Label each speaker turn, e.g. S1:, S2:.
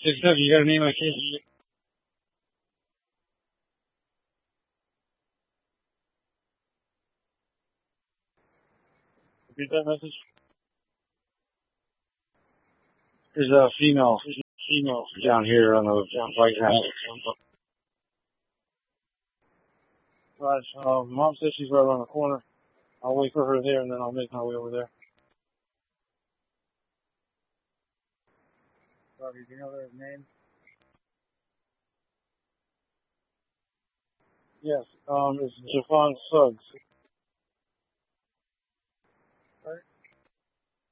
S1: Good stuff. You got a name I can't repeat that message? There's a female down here on the right house. Right. Mom says she's right around the corner. I'll wait for her there, and then I'll make my way over there. Sorry, do you know their name? Yes. It's Javon Suggs.